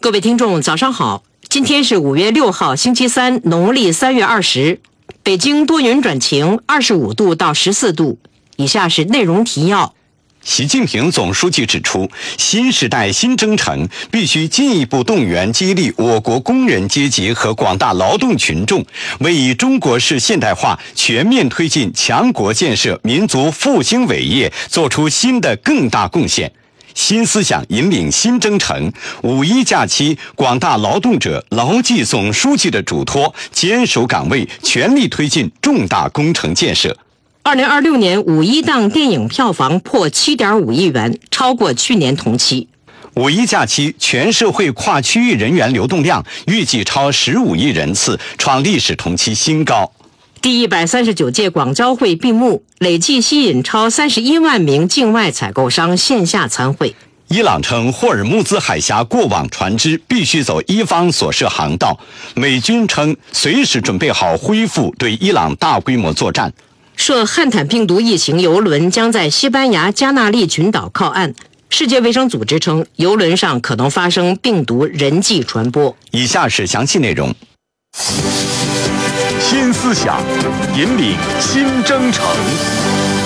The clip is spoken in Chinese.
各位听众，早上好！今天是5月6号，星期三，农历3月20。北京多云转晴，25度到14度。以下是内容提要。 习近平总书记指出，新时代新征程必须进一步动员激励我国工人阶级和广大劳动群众，为中国式现代化全面推进强国建设、民族复兴伟业做出新的更大贡献。新思想引领新征程，五一假期，广大劳动者牢记总书记的嘱托，坚守岗位，全力推进重大工程建设。 2026年五一档电影票房破7.5亿元，超过去年同期。 五一假期全社会跨区域人员流动量预计超15亿人次，创历史同期新高。 第139届广交会闭幕，累计吸引超31万名境外采购商线下参会。 伊朗称霍尔木兹海峡过往船只必须走伊方所设航道，美军称随时准备好恢复对伊朗大规模作战。 涉汉坦病毒疫情邮轮将在西班牙加纳利群岛靠岸。世界卫生组织称，邮轮上可能发生病毒人际传播。 以下是详细内容。 新思想引领新征程，